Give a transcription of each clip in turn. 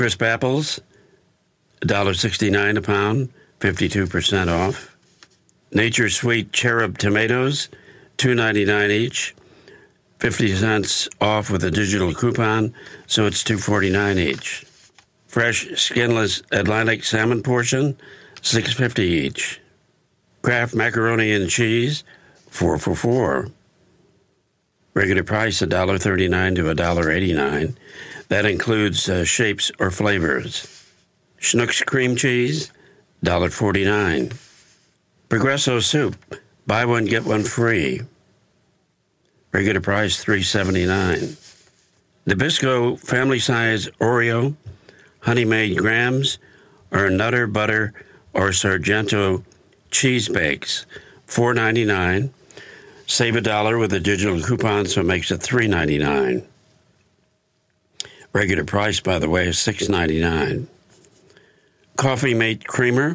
Crisp apples, $1.69 a pound, 52% off. Nature's Sweet Cherub tomatoes, $2.99 each, 50 cents off with a digital coupon, so it's $2.49 each. Fresh, skinless Atlantic salmon portion, $6.50 each. Kraft macaroni and cheese, 4 for $4. Regular price, $1.39 to $1.89. That includes shapes or flavors. Schnucks cream cheese, $1.49. Progresso soup, buy one, get one free. Regular price, $3.79. Nabisco family size Oreo, Honey Made Grams, or Nutter Butter or Sargento cheese bakes, $4.99. Save $1 with a digital coupon, so it makes it $3.99. Regular price, by the way, is $6.99. Coffee Mate Creamer,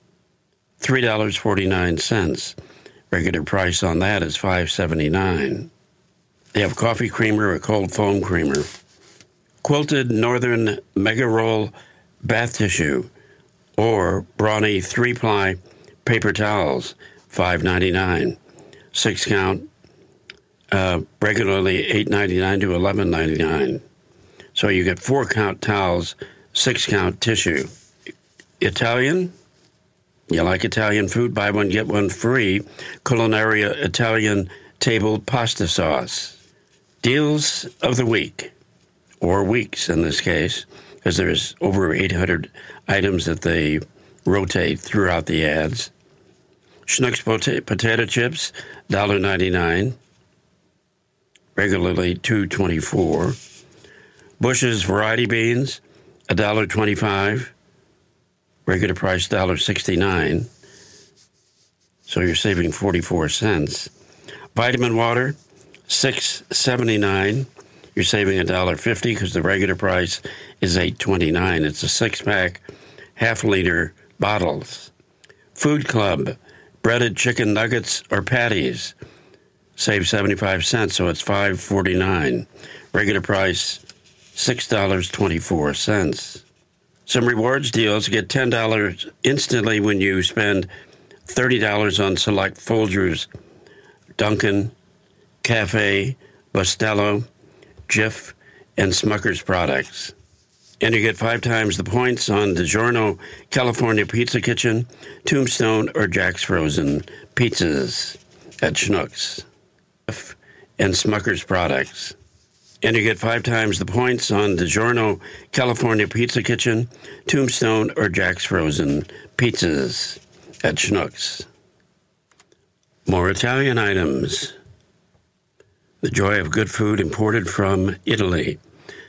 $3.49. Regular price on that is $5.79. They have coffee creamer or cold foam creamer. Quilted Northern Mega Roll bath tissue or Brawny 3-ply paper towels, $5.99. 6-count, regularly $8.99 to $11.99. So you get 4-count towels, 6-count tissue. Italian? You like Italian food? Buy one, get one free. Culinaria Italian table pasta sauce. Deals of the week, or weeks in this case, because there's over 800 items that they rotate throughout the ads. Schnucks potato chips, $1.99, regularly $2.24. Bush's variety beans, $1.25, regular price $1.69. So you're saving 44 cents. Vitamin water, $6.79. You're saving $1.50 because the regular price is $8.29. It's a 6-pack, half-liter bottles. Food Club, breaded chicken nuggets or patties, save 75 cents, so it's $5.49. Regular price, $6.24. Some rewards deals, get $10 instantly when you spend $30 on select Folgers, Dunkin', Cafe, Bustelo, Jif, and Smucker's products. And you get 5 times the points on DiGiorno, California Pizza Kitchen, Tombstone, or Jack's Frozen pizzas at Schnucks. And Smucker's products. And you get 5 times the points on DiGiorno, California Pizza Kitchen, Tombstone, or Jack's Frozen pizzas at Schnucks. More Italian items. The joy of good food imported from Italy.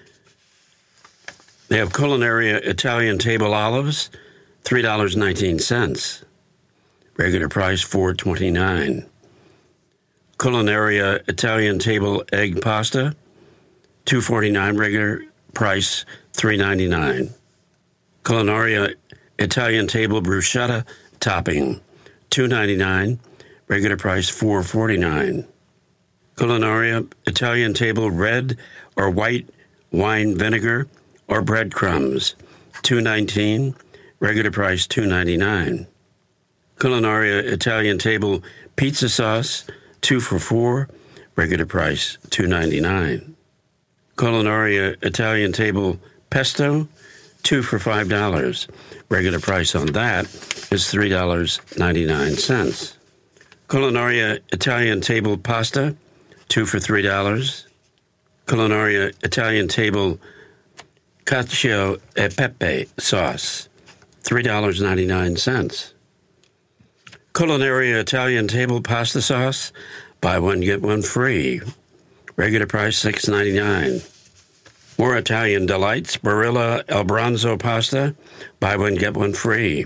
They have Culinaria Italian table olives, $3.19. Regular price, $4.29. Culinaria Italian table egg pasta, $2.49. Regular price, $3.99. Culinaria Italian table bruschetta topping, $2.99. Regular price, $4.49. Culinaria Italian table red or white wine vinegar or breadcrumbs, $2.19, regular price $2.99. Culinaria Italian table pizza sauce, 2 for $4, regular price $2.99. Culinaria Italian table pesto, 2 for $5. Regular price on that is $3.99. Culinaria Italian table pasta, 2 for $3. Culinaria Italian table cacio e pepe sauce, $3.99. Culinaria Italian table pasta sauce, buy one, get one free. Regular price $6.99. More Italian delights, Barilla El Bronzo pasta, buy one, get one free.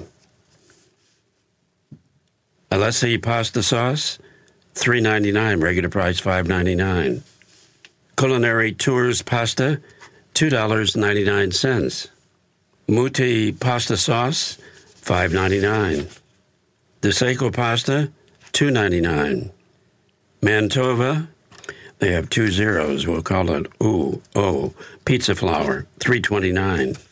Alessi pasta sauce, $3.99, regular price $5.99. Culinary Tours pasta, $2.99. Muti pasta sauce, $5.99. DeSeco pasta, $2.99. Mantova, they have 2 zeros, we'll call it O, pizza flour, $3.29.